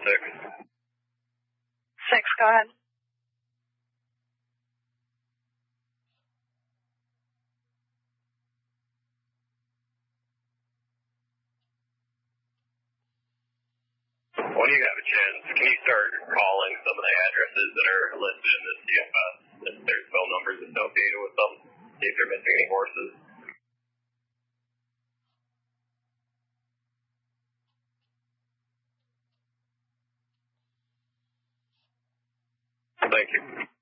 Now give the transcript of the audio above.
6, go ahead. When you have a chance, can you start calling some of the addresses that are listed in the CFS? If there's phone numbers associated with them, see if they're missing any horses. Thank you.